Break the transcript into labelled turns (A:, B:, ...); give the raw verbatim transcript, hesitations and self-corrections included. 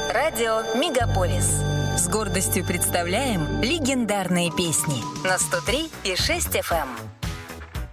A: Радио «Мегаполис». С гордостью представляем легендарные песни на сто три и шесть эф эм.